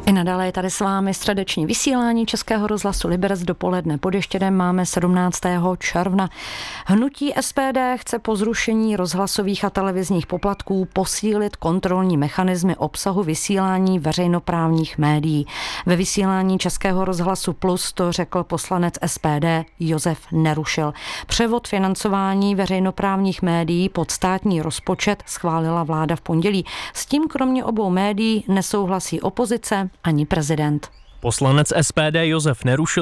I nadále je tady s vámi středeční vysílání Českého rozhlasu Liberec dopoledne. Pod ještědem máme 17. června. Hnutí SPD chce po zrušení rozhlasových a televizních poplatků posílit kontrolní mechanismy obsahu vysílání veřejnoprávních médií. Ve vysílání Českého rozhlasu Plus to řekl poslanec SPD Josef Nerušil. Převod financování veřejnoprávních médií pod státní rozpočet schválila vláda v pondělí. S tím kromě obou médií nesouhlasí opozice ani prezident. Poslanec SPD Josef Nerušil